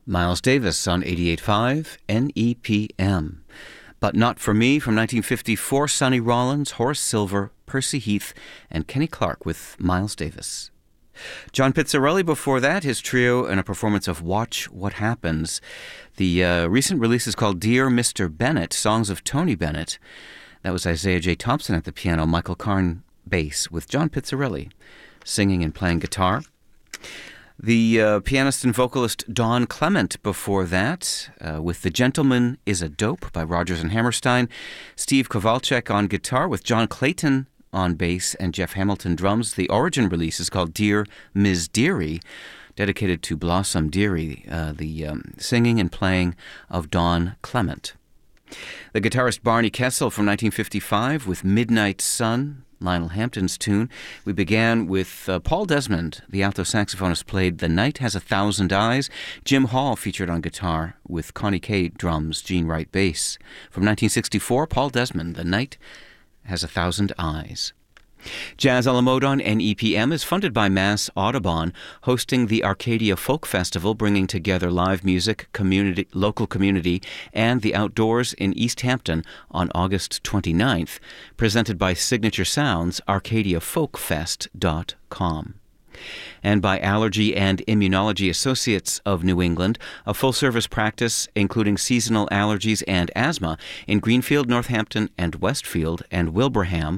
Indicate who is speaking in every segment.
Speaker 1: Miles Davis on 88.5 NEPM. But Not For Me from 1954, Sonny Rollins, Horace Silver, Percy Heath, and Kenny Clarke with Miles Davis. John Pizzarelli before that, his trio in a performance of Watch What Happens. The recent release is called Dear Mr. Bennett, Songs of Tony Bennett. That was Isaiah J. Thompson at the piano, Michael Karn bass, with John Pizzarelli singing and playing guitar. The pianist and vocalist Don Clement before that, with The Gentleman Is a Dope by Rodgers and Hammerstein. Steve Kowalczyk on guitar with John Clayton on bass and Jeff Hamilton drums. The origin release is called Dear Ms. Dearie, dedicated to Blossom Dearie, the singing and playing of Don Clement. The guitarist Barney Kessel from 1955 with Midnight Sun, Lionel Hampton's tune. We began with Paul Desmond, the alto saxophonist, played The Night Has a Thousand Eyes. Jim Hall featured on guitar with Connie Kay drums, Gene Wright bass. From 1964, Paul Desmond, The Night Has a Thousand Eyes. Jazz a la Mode on NEPM is funded by Mass Audubon, hosting the Arcadia Folk Festival, bringing together live music, community, local community, and the outdoors in East Hampton on August 29th. Presented by Signature Sounds, arcadiafolkfest.com. And by Allergy and Immunology Associates of New England, a full-service practice including seasonal allergies and asthma in Greenfield, Northampton, and Westfield, and Wilbraham,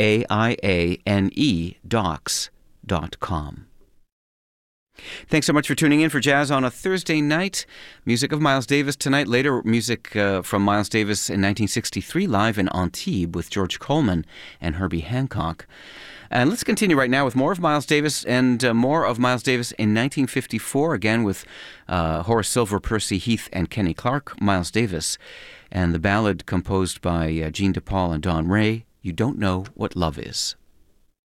Speaker 1: AIANEDocs.com. Thanks so much for tuning in for Jazz on a Thursday night. Music of Miles Davis tonight. Later, music from Miles Davis in 1963, live in Antibes with George Coleman and Herbie Hancock. And let's continue right now with more of Miles Davis and more of Miles Davis in 1954, again with Horace Silver, Percy Heath, and Kenny Clarke, Miles Davis, and the ballad composed by Gene DePaul and Don Ray, You Don't Know What Love Is.